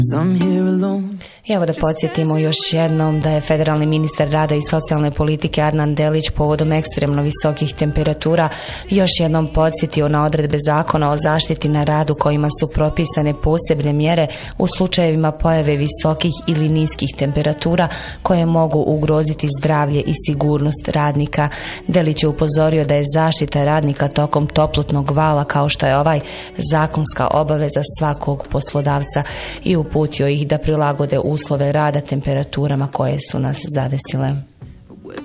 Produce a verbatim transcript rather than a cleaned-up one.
I evo da podsjetimo još jednom da je federalni ministar rada i socijalne politike Adnan Delić povodom ekstremno visokih temperatura još jednom podsjetio na odredbe Zakona o zaštiti na radu kojima su propisane posebne mjere u slučajevima pojave visokih ili niskih temperatura koje mogu ugroziti zdravlje i sigurnost radnika. Delić je upozorio da je zaštita radnika tokom toplotnog vala kao što je ovaj zakonska obaveza svakog poslodavca i uputio ih da prilagode uslove rada temperaturama koje su nas zadesile.